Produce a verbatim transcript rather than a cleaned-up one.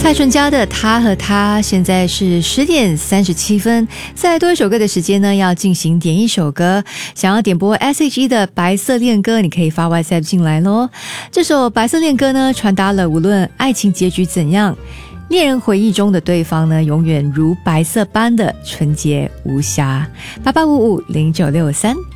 蔡淳佳的他和他，现在是十点三十七分。再多一首歌的时间呢，要进行点一首歌。想要点播 S H E 的白色恋歌，你可以发 WhatsApp 进来咯。这首白色恋歌呢，传达了无论爱情结局怎样，恋人回忆中的对方呢，永远如白色般的纯洁无瑕。八八五五零九六三